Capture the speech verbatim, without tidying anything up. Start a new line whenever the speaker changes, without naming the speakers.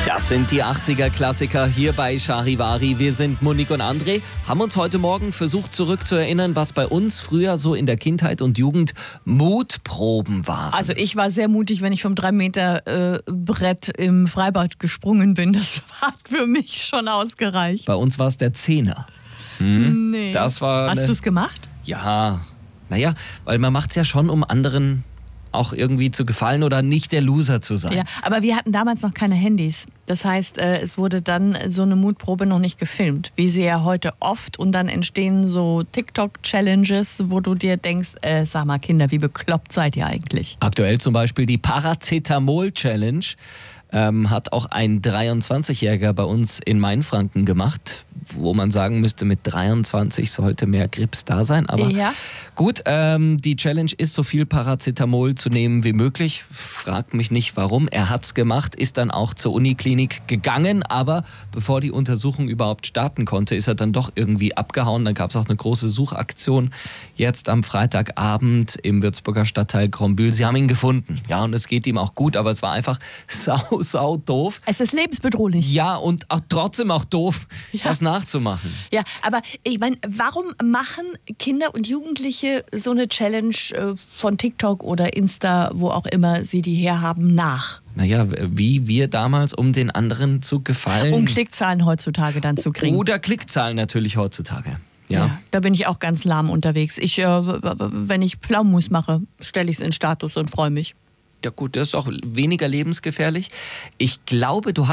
Das sind die achtziger-Klassiker hier bei Charivari. Wir sind Monique und André, haben uns heute Morgen versucht zurückzuerinnern, was bei uns früher so in der Kindheit und Jugend Mutproben waren.
Also ich war sehr mutig, wenn ich vom drei Meter äh, Brett im Freibad gesprungen bin. Das hat für mich schon ausgereicht.
Bei uns war es der Zehner. Hm?
Nee.
Das war
Hast
eine...
du es gemacht?
Ja, naja, weil man macht es ja schon, um anderen auch irgendwie zu gefallen oder nicht der Loser zu sein.
Ja, aber wir hatten damals noch keine Handys. Das heißt, äh, es wurde dann so eine Mutprobe noch nicht gefilmt, wie sie ja heute oft. Und dann entstehen so TikTok-Challenges, wo du dir denkst, äh, sag mal Kinder, wie bekloppt seid ihr eigentlich?
Aktuell zum Beispiel die Paracetamol-Challenge. Ähm, hat auch ein dreiundzwanzigjähriger bei uns in Mainfranken gemacht, wo man sagen müsste, mit dreiundzwanzig sollte mehr Grips da sein. Aber
ja.
gut, ähm, die Challenge ist, so viel Paracetamol zu nehmen wie möglich. Fragt mich nicht, warum. Er hat's gemacht, ist dann auch zur Uniklinik gegangen. Aber bevor die Untersuchung überhaupt starten konnte, ist er dann doch irgendwie abgehauen. Dann gab es auch eine große Suchaktion jetzt am Freitagabend im Würzburger Stadtteil Krombühl. Sie haben ihn gefunden. Ja, und es geht ihm auch gut, aber es war einfach sau sau doof.
Es ist lebensbedrohlich.
Ja, und auch trotzdem auch doof, ja. das nachzumachen.
Ja, aber ich meine, warum machen Kinder und Jugendliche so eine Challenge äh, von TikTok oder Insta, wo auch immer sie die herhaben, nach?
Naja, wie wir damals, um den anderen zu gefallen.
Um Klickzahlen heutzutage dann zu kriegen.
Oder Klickzahlen natürlich heutzutage. Ja.
Ja, da bin ich auch ganz lahm unterwegs. Ich, äh, wenn ich Pflaumenmus mache, stelle ich es in Status und freue mich.
Ja gut, das ist auch weniger lebensgefährlich. Ich glaube, du hast